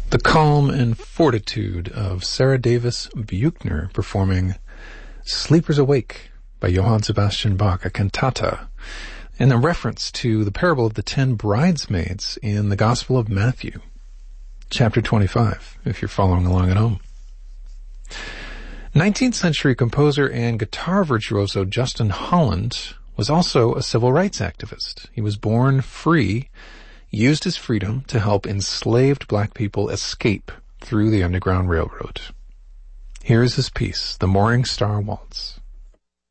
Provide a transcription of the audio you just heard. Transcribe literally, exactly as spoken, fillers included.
The calm and fortitude of Sarah Davis Buchner performing Sleepers Awake by Johann Sebastian Bach, a cantata, and a reference to the parable of the ten bridesmaids in the Gospel of Matthew, chapter twenty-five, if you're following along at home. nineteenth century composer and guitar virtuoso Justin Holland was also a civil rights activist. He was born free, used his freedom to help enslaved black people escape through the Underground Railroad. Here is his piece, The Morning Star Waltz.